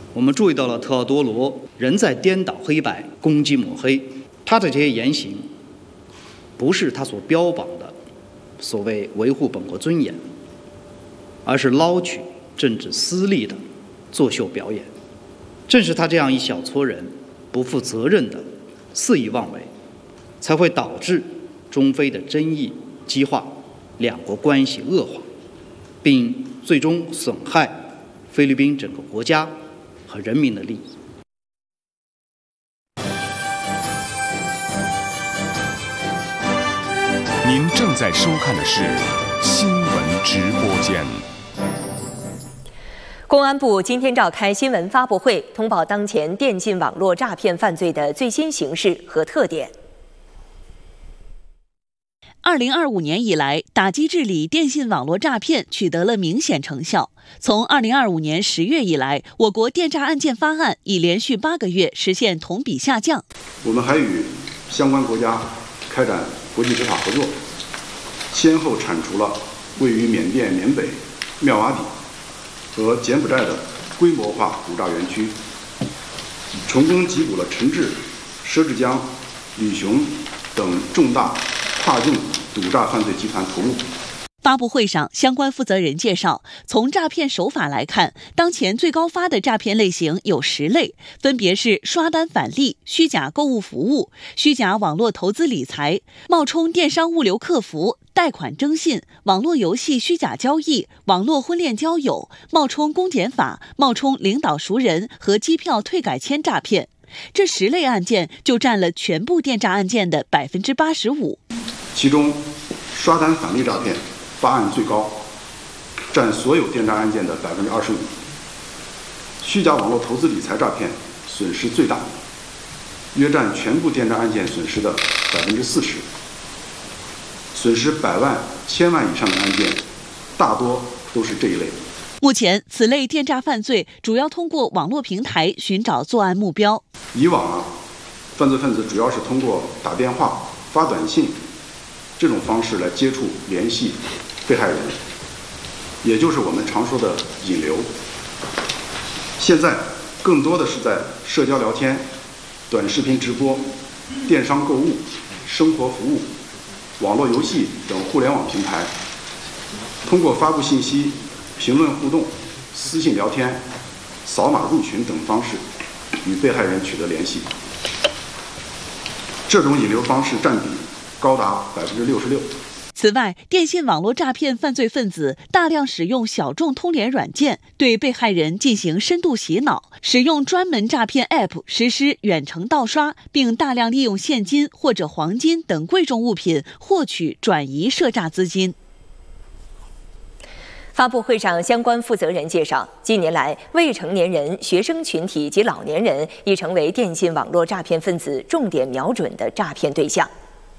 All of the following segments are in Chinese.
我们注意到了特奥多罗仍在颠倒黑白、攻击抹黑，他的这些言行不是他所标榜的所谓维护本国尊严，而是捞取政治私利的作秀表演。正是他这样一小撮人不负责任的肆意妄为，才会导致中非的争议激化，两国关系恶化，并最终损害菲律宾整个国家和人民的利益。 您正在收看的是新闻直播间。 公安部今天召开新闻发布会，通报当前电信网络诈骗犯罪的最新形势和特点。 2025年以来，打击治理电信网络诈骗取得了明显成效。从2025年10月以来，我国电诈案件发案已连续8个月实现同比下降。 我们还与相关国家开展国际执法合作，先后铲除了位于缅甸缅北、妙瓦底和柬埔寨的规模化赌诈园区，成功缉捕了陈志、佘志江、李雄等重大跨境赌诈犯罪集团头目。 发布会上，相关负责人介绍，从诈骗手法来看，当前最高发的诈骗类型有10类，分别是刷单返利、虚假购物服务、虚假网络投资理财、冒充电商物流客服、贷款征信、网络游戏虚假交易、网络婚恋交友、冒充公检法、冒充领导熟人和机票退改签诈骗。这10类案件就占了全部电诈案件的85%。 其中，刷单返利诈骗发案最高，占所有电诈案件的25%。虚假网络投资理财诈骗损失最大，约占全部电诈案件损失的40%。损失100万、1000万以上的案件，大多都是这一类。 目前，此类电诈犯罪主要通过网络平台寻找作案目标。 以往犯罪分子主要是通过打电话、发短信这种方式来接触联系被害人，也就是我们常说的引流。现在更多的是在社交聊天、短视频直播、电商购物、生活服务、网络游戏等互联网平台，通过发布信息、评论互动、私信聊天、扫码入群等方式与被害人取得联系。这种引流方式占比高达66%。 此外，电信网络诈骗犯罪分子大量使用小众通联软件对被害人进行深度洗脑，使用专门诈骗 App 实施远程盗刷，并大量利用现金或者黄金等贵重物品获取转移涉诈资金。 发布会上，相关负责人介绍，近年来，未成年人、学生群体及老年人已成为电信网络诈骗分子重点瞄准的诈骗对象。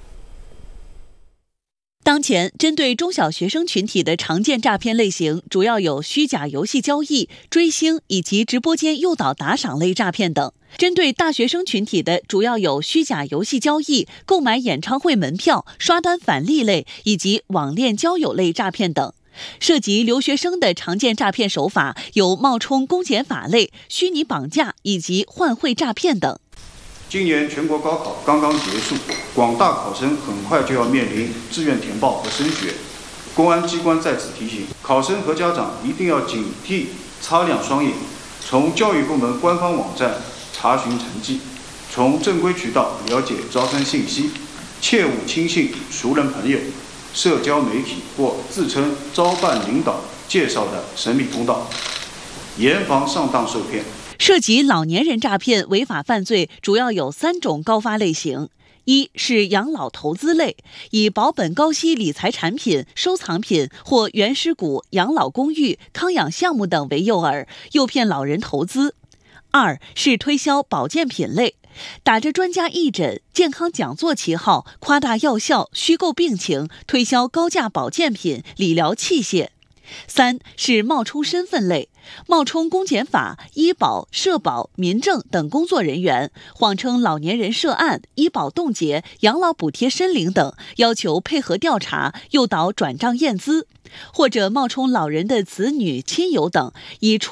当前，针对中小学生群体的常见诈骗类型，主要有虚假游戏交易、追星以及直播间诱导打赏类诈骗等；针对大学生群体的，主要有虚假游戏交易、购买演唱会门票、刷单返利类以及网恋交友类诈骗等。涉及留学生的常见诈骗手法有冒充公检法类、虚拟绑架以及换汇诈骗等。 今年全国高考刚刚结束，广大考生很快就要面临志愿填报和升学。公安机关在此提醒考生和家长一定要警惕，擦亮双眼，从教育部门官方网站查询成绩，从正规渠道了解招生信息，切勿轻信熟人朋友、社交媒体或自称招办领导介绍的神秘通道，严防上当受骗。 涉及老年人诈骗违法犯罪主要有3种高发类型：一是养老投资类，以保本高息理财产品、收藏品或原始股、养老公寓、康养项目等为诱饵，诱骗老人投资；二是推销保健品类，打着专家义诊、健康讲座旗号，夸大药效、虚构病情，推销高价保健品、理疗器械；三是冒充身份类，冒充公检法、医保、社保、民政等工作人员，谎称老年人涉案、医保冻结、养老补贴申领等，要求配合调查，诱导转账验资，或者冒充老人的子女、亲友等，以